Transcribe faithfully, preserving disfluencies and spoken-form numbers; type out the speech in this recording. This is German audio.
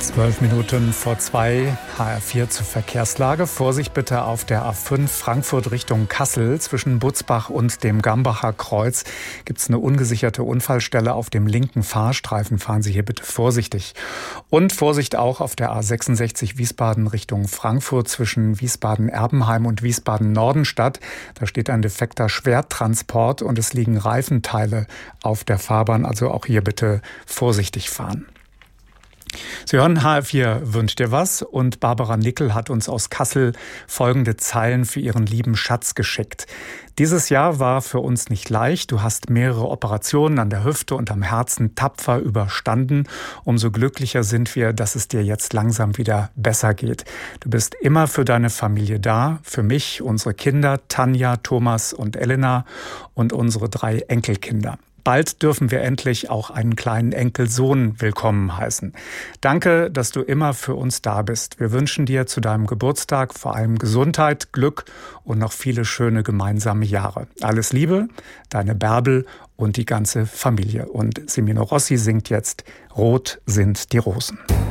Zwölf Minuten vor zwei, H R vier zur Verkehrslage. Vorsicht bitte auf der A fünf Frankfurt Richtung Kassel. Zwischen Butzbach und dem Gambacher Kreuz gibt es eine ungesicherte Unfallstelle auf dem linken Fahrstreifen. Fahren Sie hier bitte vorsichtig. Und Vorsicht auch auf der A sechsundsechzig Wiesbaden Richtung Frankfurt zwischen Wiesbaden-Erbenheim und Wiesbaden-Nordenstadt. Da steht ein defekter Schwertransport und es liegen Reifenteile auf der Fahrbahn. Also auch hier bitte vorsichtig fahren. Sie hören H R vier wünscht dir was und Barbara Nickel hat uns aus Kassel folgende Zeilen für ihren lieben Schatz geschickt. Dieses Jahr war für uns nicht leicht. Du hast mehrere Operationen an der Hüfte und am Herzen tapfer überstanden. Umso glücklicher sind wir, dass es dir jetzt langsam wieder besser geht. Du bist immer für deine Familie da, für mich, unsere Kinder, Tanja, Thomas und Elena und unsere drei Enkelkinder. Bald dürfen wir endlich auch einen kleinen Enkelsohn willkommen heißen. Danke, dass du immer für uns da bist. Wir wünschen dir zu deinem Geburtstag vor allem Gesundheit, Glück und noch viele schöne gemeinsame Jahre. Alles Liebe, deine Bärbel und die ganze Familie. Und Semino Rossi singt jetzt Rot sind die Rosen.